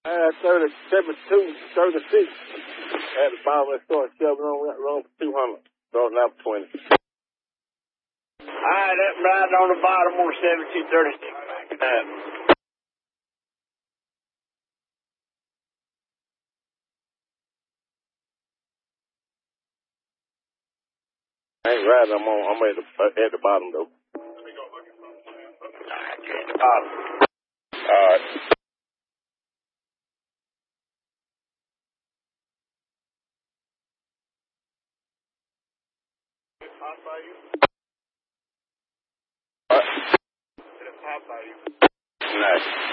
72, 36. At the bottom, let's start shoving on. We got run for 200. Starting out for 20. All right, that's right on the bottom on 7236. I ain't riding. I'm at the bottom though. At the bottom. All right. Hot by you? What? Did it pop by you? Nice.